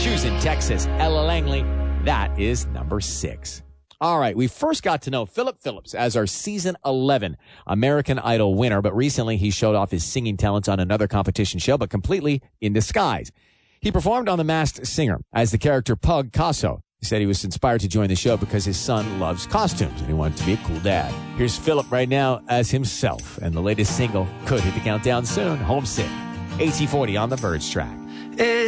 Shoes in Texas, Ella Langley. That is number 6. All right, we first got to know Philip Phillips as our season 11 American Idol winner, but recently he showed off his singing talents on another competition show, but completely in disguise. He performed on The Masked Singer as the character Pug Casso. He said he was inspired to join the show because his son loves costumes and he wanted to be a cool dad. Here's Philip right now as himself, and the latest single could hit the countdown soon, Homesick. AT40 on the Verge track.